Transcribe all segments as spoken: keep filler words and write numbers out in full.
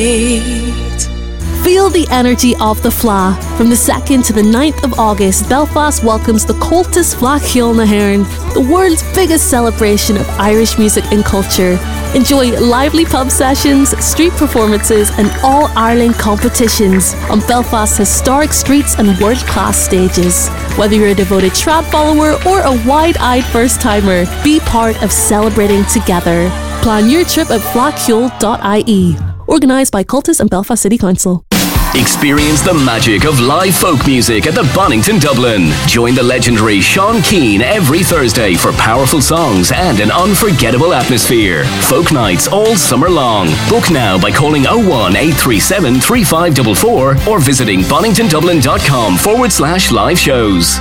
Feel the energy of the Fleadh. From the second to the ninth of August, Belfast welcomes the Comhaltas Fleadh Cheoil na hÉireann, the world's biggest celebration of Irish music and culture. Enjoy lively pub sessions, street performances and all-Ireland competitions on Belfast's historic streets and world-class stages. Whether you're a devoted trad follower or a wide-eyed first-timer, be part of celebrating together. Plan your trip at fleadh cheoil dot I E. Organised by Comhaltas and Belfast City Council. Experience the magic of live folk music at the Bonington Dublin. Join the legendary Sean Keane every Thursday for powerful songs and an unforgettable atmosphere. Folk nights all summer long. Book now by calling oh one eight three seven three five four four or visiting boningtondublin.com forward slash live shows.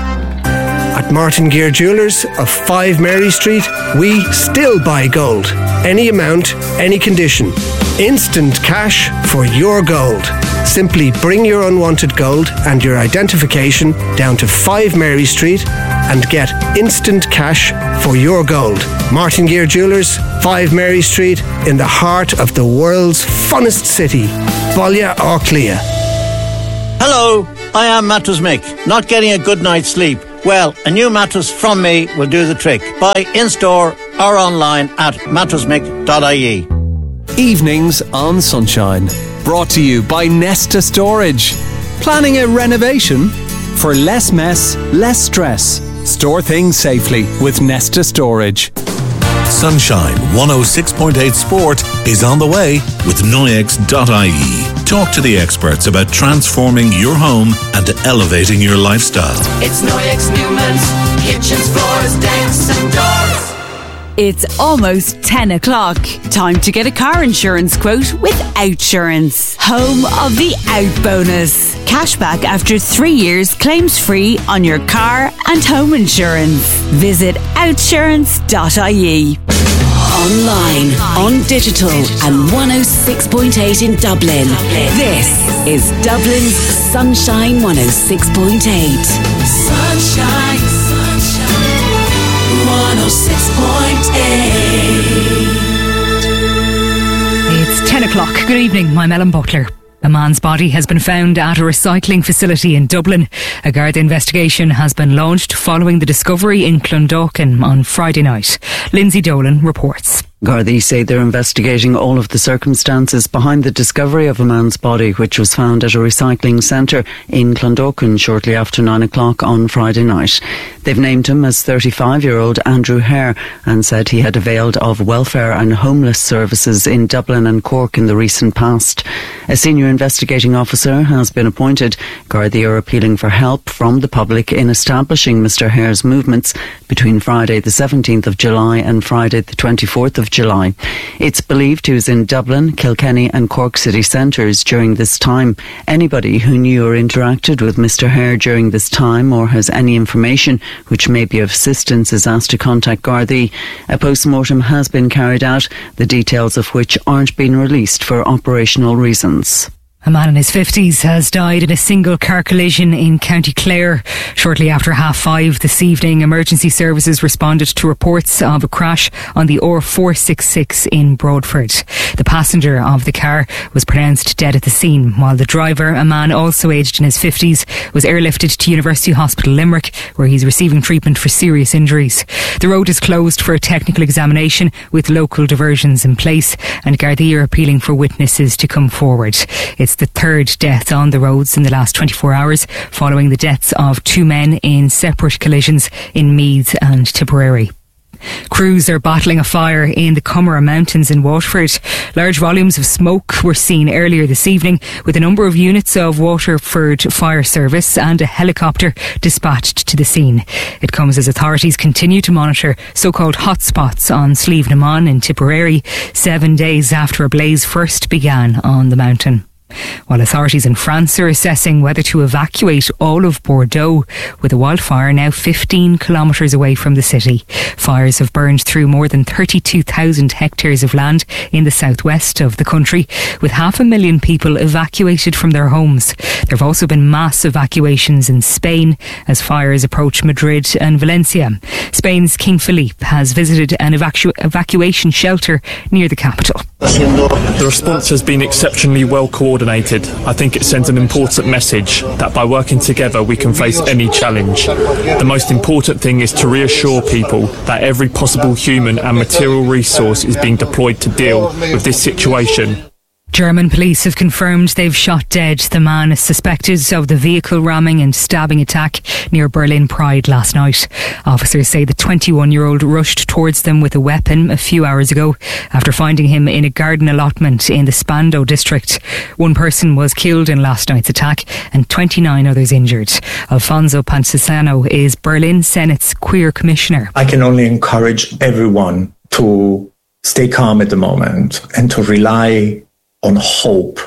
At Martin Gear Jewellers of five Mary Street, we still buy gold. Any amount, any condition. Instant cash for your gold. Simply bring your unwanted gold and your identification down to five Mary Street and get instant cash for your gold. Martin Gear Jewellers, five Mary Street, in the heart of the world's funnest city, Ballia Orclia. Hello, I am Mattress Mick. Not getting a good night's sleep? Well, a new mattress from me will do the trick. Buy in-store or online at mattress mick dot I E. Evenings on Sunshine. Brought to you by Nesta Storage. Planning a renovation? For less mess, less stress. Store things safely with Nesta Storage. Sunshine one oh six point eight Sport is on the way with Noyex dot I E. Talk to the experts about transforming your home and elevating your lifestyle. It's Noyex Newman's kitchens, floors, decks and doors. It's almost ten o'clock. Time to get a car insurance quote with Outsurance. Home of the Out Bonus. Cashback after three years claims free on your car and home insurance. Visit outsurance dot I E. Online, on digital and one oh six point eight in Dublin. This is Dublin's Sunshine one oh six point eight. Sunshine, sunshine, one oh six point eight. It's ten o'clock. Good evening, I'm Ellen Butler. A man's body has been found at a recycling facility in Dublin. A Garda investigation has been launched following the discovery in Clondalkin on Friday night. Lindsay Dolan reports. Gardaí say they're investigating all of the circumstances behind the discovery of a man's body, which was found at a recycling centre in Clondalkin shortly after nine o'clock on Friday night. They've named him as thirty-five-year-old Andrew Hare and said he had availed of welfare and homeless services in Dublin and Cork in the recent past. A senior investigating officer has been appointed. Gardaí are appealing for help from the public in establishing Mr Hare's movements between Friday the seventeenth of July and Friday the twenty-fourth of July. It's believed he was in Dublin, Kilkenny and Cork city centres during this time. Anybody who knew or interacted with Mr Hare during this time or has any information which may be of assistance is asked to contact Gardaí. A post-mortem has been carried out, the details of which aren't being released for operational reasons. A man in his fifties has died in a single car collision in County Clare. Shortly after half five this evening, emergency services responded to reports of a crash on the R four sixty-six in Broadford. The passenger of the car was pronounced dead at the scene, while the driver, a man also aged in his fifties, was airlifted to University Hospital Limerick, where he's receiving treatment for serious injuries. The road is closed for a technical examination with local diversions in place, and Gardaí are appealing for witnesses to come forward. It's the third death on the roads in the last twenty-four hours, following the deaths of two men in separate collisions in Meath and Tipperary. Crews are battling a fire in the Comeragh Mountains in Waterford. Large volumes of smoke were seen earlier this evening, with a number of units of Waterford Fire Service and a helicopter dispatched to the scene. It comes as authorities continue to monitor so-called hotspots on Slieve na Mon in Tipperary, seven days after a blaze first began on the mountain. While authorities in France are assessing whether to evacuate all of Bordeaux, with a wildfire now fifteen kilometres away from the city. Fires have burned through more than thirty-two thousand hectares of land in the southwest of the country, with half a million people evacuated from their homes. There have also been mass evacuations in Spain as fires approach Madrid and Valencia. Spain's King Philippe has visited an evacu- evacuation shelter near the capital. The response has been exceptionally well coordinated. I think it sends an important message that by working together we can face any challenge. The most important thing is to reassure people that every possible human and material resource is being deployed to deal with this situation. German police have confirmed they've shot dead the man suspected of the vehicle ramming and stabbing attack near Berlin Pride last night. Officers say the twenty-one-year-old rushed towards them with a weapon a few hours ago after finding him in a garden allotment in the Spandau district. One person was killed in last night's attack and twenty-nine others injured. Alfonso Pancisano is Berlin Senate's queer commissioner. I can only encourage everyone to stay calm at the moment and to rely on hope.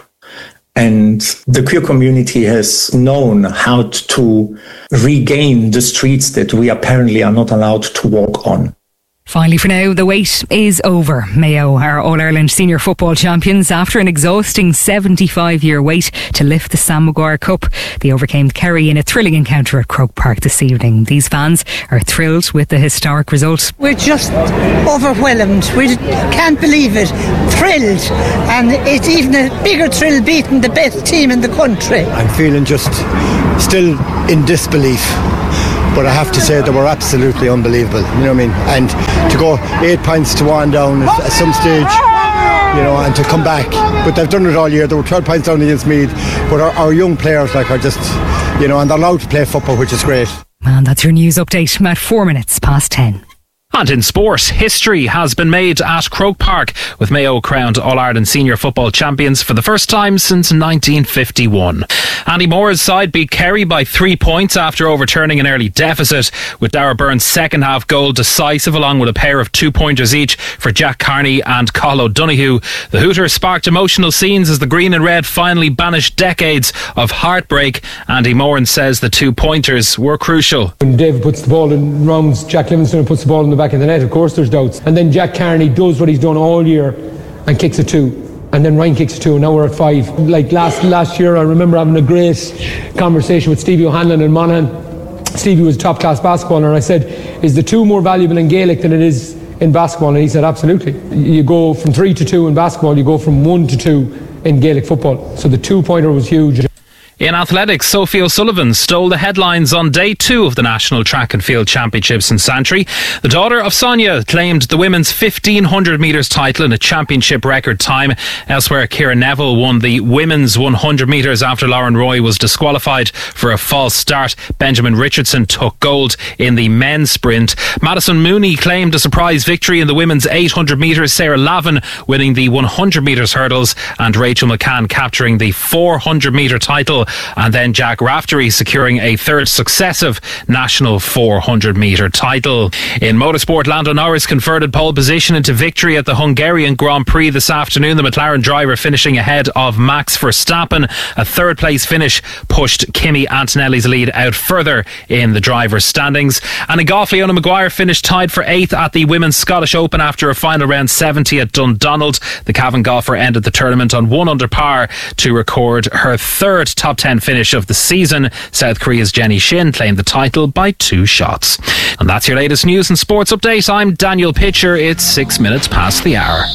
And the queer community has known how to regain the streets that we apparently are not allowed to walk on. Finally, for now, the wait is over. Mayo are All-Ireland senior football champions after an exhausting seventy-five-year wait to lift the Sam Maguire Cup. They overcame Kerry in a thrilling encounter at Croke Park this evening. These fans are thrilled with the historic result. We're just overwhelmed. We can't believe it. Thrilled. And it's even a bigger thrill beating the best team in the country. I'm feeling just still in disbelief. But I have to say they were absolutely unbelievable, you know what I mean? And to go eight points to one down at some stage, you know, and to come back. But they've done it all year. They were twelve points down against Meath. But our, our young players like are just, you know, and they're allowed to play football, which is great. And that's your news update at four minutes past ten. And in sport, history has been made at Croke Park, with Mayo crowned All-Ireland senior football champions for the first time since nineteen fifty-one. Andy Moore's side beat Kerry by three points after overturning an early deficit, with Darragh Byrne's second half goal decisive, along with a pair of two-pointers each for Jack Carney and Cathal O'Donoghue. The Hooters sparked emotional scenes as the green and red finally banished decades of heartbreak. Andy Moran says the two-pointers were crucial. When David puts the ball in rounds, Jack Livingston puts the ball in the back of the net, of course there's doubts. And then Jack Carney does what he's done all year and kicks a two. And then Ryan kicks a two, and now we're at five. Like last last year, I remember having a great conversation with Stevie O'Hanlon in Monaghan. Stevie was a top-class basketballer, and I said, is the two more valuable in Gaelic than it is in basketball? And he said, absolutely. You go from three to two in basketball, you go from one to two in Gaelic football. So the two-pointer was huge. In athletics, Sophie O'Sullivan stole the headlines on day two of the National Track and Field Championships in Santry. The daughter of Sonia claimed the women's fifteen hundred metres title in a championship record time. Elsewhere, Ciara Neville won the women's one hundred metres after Lauren Roy was disqualified for a false start. Benjamin Richardson took gold in the men's sprint. Madison Mooney claimed a surprise victory in the women's eight hundred metres, Sarah Lavin winning the one hundred metres hurdles and Rachel McCann capturing the four hundred metre title. And then Jack Raftery securing a third successive national four hundred metre title. In motorsport, Lando Norris converted pole position into victory at the Hungarian Grand Prix this afternoon. The McLaren driver finishing ahead of Max Verstappen. A third place finish pushed Kimi Antonelli's lead out further in the driver's standings. And in golf, Leona Maguire finished tied for eighth at the Women's Scottish Open after a final round seventy at Dundonald. The Cavan golfer ended the tournament on one under par to record her third top ten finish of the season. South Korea's Jenny Shin claimed the title by two shots. And that's your latest news and sports update. I'm Daniel Pitcher. It's six minutes past the hour.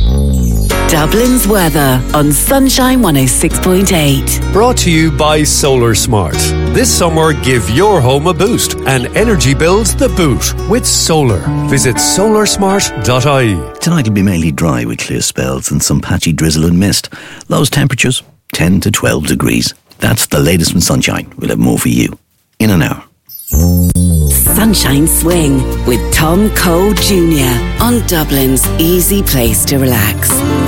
Dublin's weather on Sunshine one oh six point eight. Brought to you by Solar Smart. This summer, give your home a boost and energy bills the boot with solar. Visit solar smart dot I E. Tonight will be mainly dry with clear spells and some patchy drizzle and mist. Lowest temperatures ten to twelve degrees. That's the latest from Sunshine. We'll have more for you in an hour. Sunshine Swing with Tom Cole Junior on Dublin's easy place to relax.